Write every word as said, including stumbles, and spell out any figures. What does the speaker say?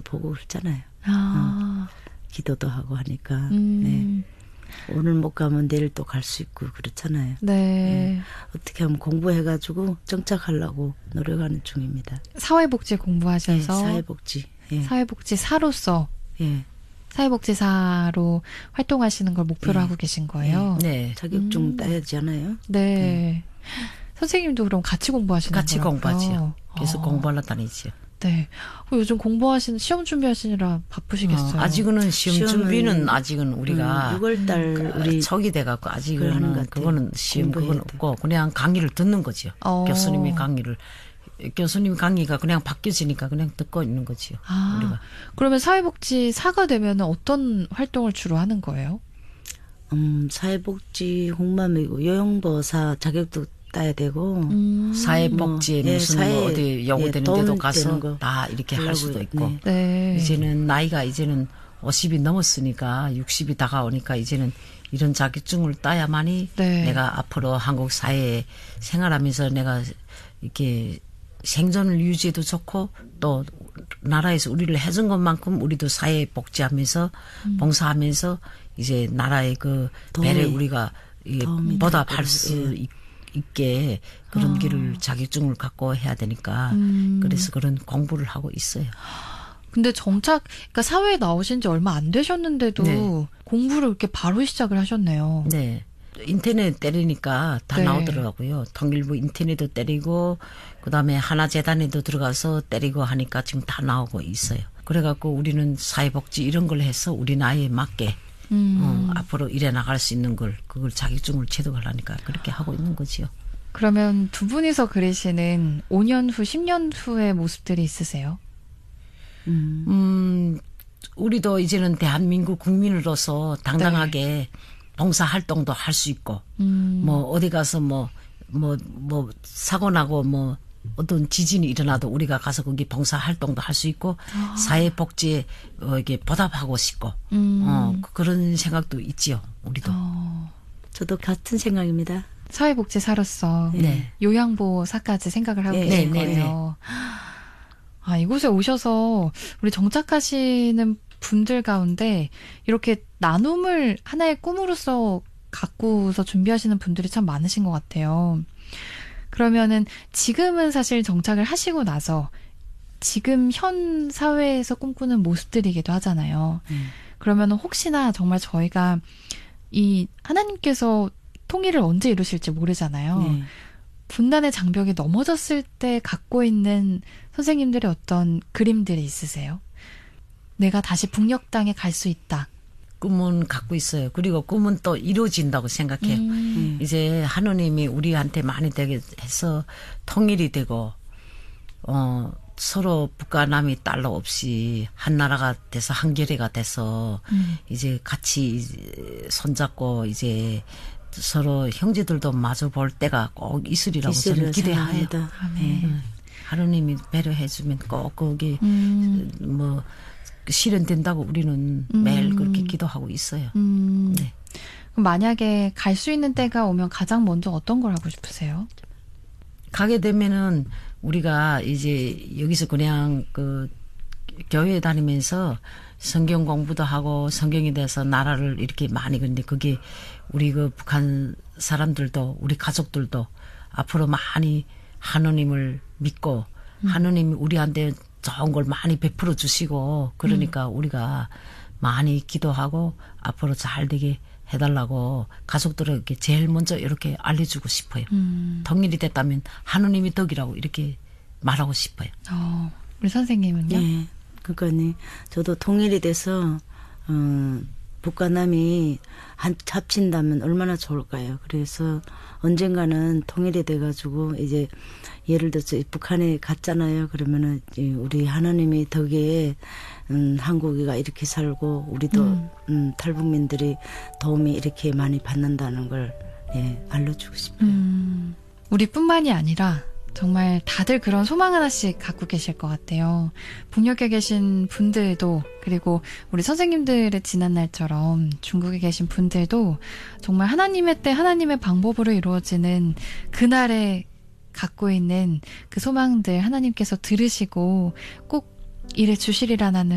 보고 그러잖아요. 아. 어, 기도도 하고 하니까. 음. 네. 오늘 못 가면 내일 또 갈 수 있고 그렇잖아요. 네. 네. 어떻게 하면 공부해가지고 정착하려고 노력하는 중입니다. 사회복지 공부하셔서 네, 사회복지. 예. 사회복지사로서 예. 사회복지사로 활동하시는 걸 목표로 예. 하고 계신 거예요. 네. 자격증 음. 따야잖아요. 네. 네. 선생님도 그럼 같이 공부하시는 거예요? 같이 공부하지요. 계속 어. 공부하러 다니지요. 네. 어, 요즘 공부하시는 시험 준비하시느라 바쁘시겠어요. 어, 아직은 시험 시험은, 준비는 아직은 우리가 음, 유월달 그, 우리 초기 돼갖고 아직은 하는 것 같아요. 그거는 시험 그건 공부해야 없고 그냥 강의를 듣는 거지요. 어. 교수님이 강의를 교수님 강의가 그냥 바뀌어지니까 그냥 듣고 있는 거지요. 아, 우리가. 그러면 사회복지사가 되면 어떤 활동을 주로 하는 거예요? 음, 사회복지 홍마미고 요양보호사 자격도 따야 되고 음. 사회복지에 뭐, 예, 무슨 사회, 뭐 어디 요구되는 예, 데도 도움 가서 되는 거 다 이렇게 할 하려고, 수도 있고 네. 네. 이제는 나이가 이제는 오십이 넘었으니까 육십이 다가오니까 이제는 이런 자격증을 따야만이 네. 내가 앞으로 한국 사회에 생활하면서 내가 이렇게 생존을 유지해도 좋고 또 나라에서 우리를 해준 것만큼 우리도 사회 복지하면서 음. 봉사하면서 이제 나라의 그 배를 도움이, 우리가 이게 도움이 보답할 되고, 수 예. 있, 있게 그런 아. 길을 자격증을 갖고 해야 되니까 음. 그래서 그런 공부를 하고 있어요. 근데 정착, 그러니까 사회에 나오신 지 얼마 안 되셨는데도 네. 공부를 이렇게 바로 시작을 하셨네요. 네. 인터넷 때리니까 다 네. 나오더라고요. 통일부 인터넷도 때리고 그다음에 하나재단에도 들어가서 때리고 하니까 지금 다 나오고 있어요. 그래갖고 우리는 사회복지 이런 걸 해서 우리 나이에 맞게 음. 어, 앞으로 일해 나갈 수 있는 걸 그걸 자격증을 취득하려니까 그렇게 하고 있는 거지요. 그러면 두 분이서 그리시는 오 년 후, 십 년 후의 모습들이 있으세요? 음. 음, 우리도 이제는 대한민국 국민으로서 당당하게 봉사 활동도 할 수 있고, 음. 뭐 어디 가서 뭐, 뭐, 뭐 사고 나고 뭐 어떤 지진이 일어나도 우리가 가서 거기 봉사 활동도 할 수 있고, 아. 사회복지에 어, 이게 보답하고 싶고, 음. 어, 그런 생각도 있지요, 우리도. 어. 저도 같은 생각입니다. 사회복지사로서 네. 요양보호사까지 생각을 하고 네, 계신 네, 네, 거예요. 아, 이곳에 오셔서 우리 정착하시는 분들 가운데 이렇게 나눔을 하나의 꿈으로서 갖고서 준비하시는 분들이 참 많으신 것 같아요. 그러면은 지금은 사실 정착을 하시고 나서 지금 현 사회에서 꿈꾸는 모습들이기도 하잖아요. 음. 그러면 혹시나 정말 저희가 이 하나님께서 통일을 언제 이루실지 모르잖아요. 네. 분단의 장벽이 넘어졌을 때 갖고 있는 선생님들의 어떤 그림들이 있으세요? 내가 다시 북녘 땅에 갈 수 있다. 꿈은 갖고 있어요. 그리고 꿈은 또 이루어진다고 생각해요. 음. 이제 하느님이 우리한테 많이 되게 해서 통일이 되고 어 서로 북과 남이 딸로 없이 한 나라가 돼서 한결의가 돼서 음. 이제 같이 이제 손잡고 이제 서로 형제들도 마주 볼 때가 꼭 있으리라고 저는 있으리라 기대해요. 생각합니다. 아멘. 음. 하느님이 배려해주면 꼭 거기 음. 뭐 실현된다고 우리는 음. 매일 그렇게 기도하고 있어요. 음. 네. 그럼 만약에 갈 수 있는 때가 오면 가장 먼저 어떤 걸 하고 싶으세요? 가게 되면은 우리가 이제 여기서 그냥 그 교회 다니면서 성경 공부도 하고 성경에 대해서 나라를 이렇게 많이 그런데 그게 우리 그 북한 사람들도 우리 가족들도 앞으로 많이 하느님을 믿고 음. 하느님이 우리한테 좋은 걸 많이 베풀어 주시고 그러니까 음. 우리가 많이 기도하고 앞으로 잘 되게 해달라고 가족들에게 제일 먼저 이렇게 알려주고 싶어요. 음. 통일이 됐다면 하느님이 덕이라고 이렇게 말하고 싶어요. 어, 우리 선생님은요? 네. 그러니까 저도 통일이 돼서 어, 북과 남이 한 합친다면 얼마나 좋을까요? 그래서 언젠가는 통일이 돼가지고 이제 예를 들어서 북한에 갔잖아요. 그러면은 우리 하나님의 덕에 음, 한국이가 이렇게 살고 우리도 음. 음, 탈북민들이 도움이 이렇게 많이 받는다는 걸 예, 알려주고 싶어요. 음, 우리뿐만이 아니라 정말 다들 그런 소망 하나씩 갖고 계실 것 같아요. 북녘에 계신 분들도 그리고 우리 선생님들의 지난날처럼 중국에 계신 분들도 정말 하나님의 때 하나님의 방법으로 이루어지는 그날에 갖고 있는 그 소망들 하나님께서 들으시고 꼭 이래 주시리라는